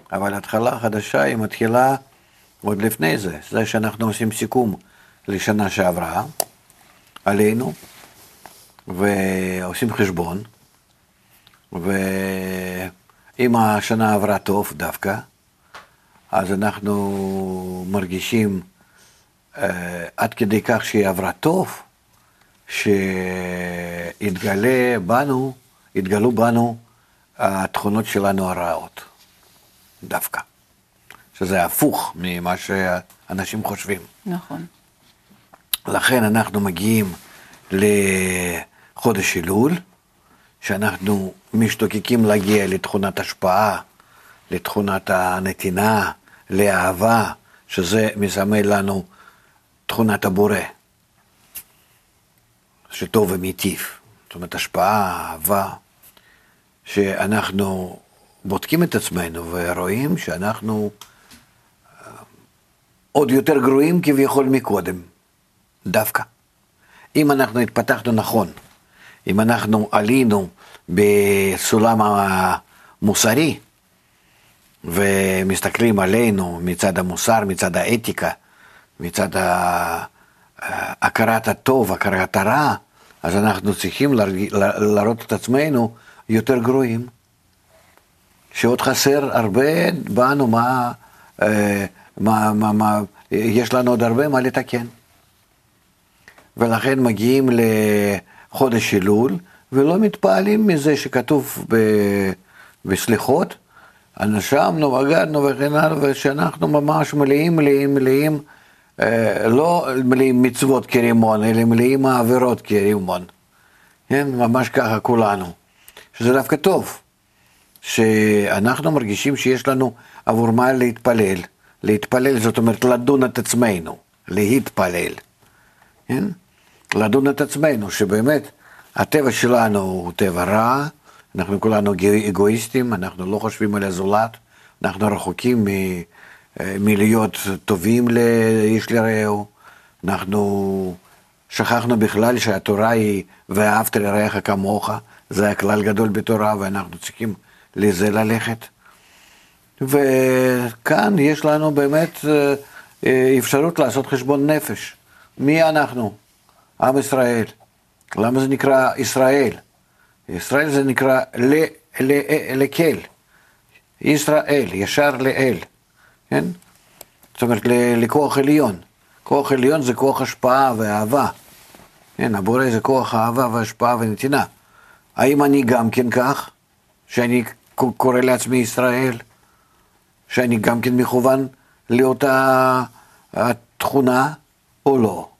אבל התחלה החדשה היא מתחילה עוד לפני זה. זה שאנחנו עושים סיכום לשנה שעברה עלינו, ועושים חשבון, ואם השנה עברה טוב דווקא, אז אנחנו מרגישים עד כדי כך שהיא עברה טוב, שהתגלו בנו התכונות שלנו הרעות, דווקא. שזה הפוך ממה שאנשים חושבים. נכון. לכן אנחנו מגיעים לחודש אלול, שאנחנו משתוקקים להגיע לתכונת השפעה, לתכונת הנתינה, לאהבה, שזה מסמל לנו תכונת הבורא, שטוב ומיטיב. זאת אומרת, השפעה, אהבה, שאנחנו בודקים את עצמנו ורואים שאנחנו עוד יותר גרועים כביכול מקודם, דווקא. אם אנחנו התפתחנו נכון, אם אנחנו עלינו בסולם המוסרי, ומסתכלים עלינו מצד המוסר, מצד האתיקה, מצד הכרת הטוב, הכרת הרע, אז אנחנו צריכים לראות את עצמנו יותר גרועים, שעוד חסר הרבה בנו, יש לנו עוד הרבה מה לתקן. ולכן מגיעים לחודש אלול, ולא מתפעלים מזה שכתוב בסליחות, נשמנו בגדנו וכן הלאה, ושאנחנו ממש מלאים, לא מלאים מצוות כרימון, אלא מלאים העבירות כרימון. כן, ממש ככה כולנו. שזה דווקא טוב, שאנחנו מרגישים שיש לנו עבור מה להתפלל. להתפלל זאת אומרת לדון את עצמנו, להתפלל. כן? לדון את עצמנו, שבאמת הטבע שלנו הוא טבע רע, אנחנו כולנו אגואיסטים, אנחנו לא חושבים על הזולת, אנחנו רחוקים מלהיות טובים לאיש לרעהו, אנחנו שכחנו בכלל שהתורה היא ואהבת לרעך כמוך, זה הכלל גדול בתורה ואנחנו צריכים לזה ללכת. וכאן יש לנו באמת אפשרות לעשות חשבון נפש. מי אנחנו? עם ישראל. למה זה נקרא ישראל? ישראל זה נקרא לקל. ישראל, ישר לאל. כן? זאת אומרת, לכוח עליון. כוח עליון זה כוח השפעה ואהבה. כן, הבורא זה כוח אהבה והשפעה ונתינה. האם אני גם כן כך? שאני קורא לעצמי ישראל? שאני גם כן מכוון לאותה התכונה או לא?